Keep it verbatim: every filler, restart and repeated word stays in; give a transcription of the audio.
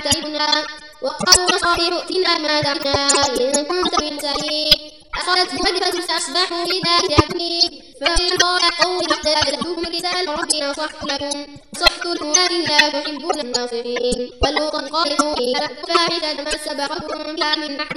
آتينا وقالوا مصابيح ائتنا ما دعنا إن كنت من سليم أخذتهم الرجفة فأصبحوا بذات يكنيب فإن قال قوم احتاجتكم كتاب ربي نصحت لكم نصحت لكم لكن لا تحبون الناصحين ولوطا قال قومي فاحشة ما سبقكم بها من أحد